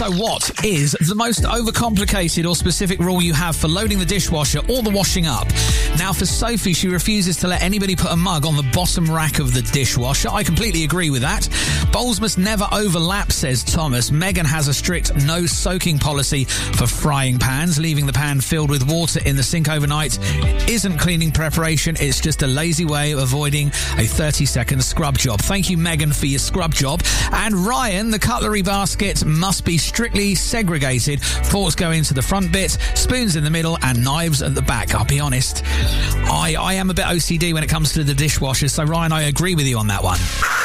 So what is the most overcomplicated or specific rule you have for loading the dishwasher or the washing up? Now, for Sophie, she refuses to let anybody put a mug on the bottom rack of the dishwasher. I completely agree with that. Bowls must never overlap, says Thomas. Megan has a strict no soaking policy for frying pans. Leaving the pan filled with water in the sink overnight isn't cleaning preparation. It's just a lazy way of avoiding a 30-second scrub job. Thank you, Megan, for your scrub job. And Ryan, the cutlery basket must be strictly segregated. Forks go into the front bit, spoons in the middle, and knives at the back. I'll be honest, I am a bit OCD when it comes to the dishwasher. So, Ryan, I agree with you on that one.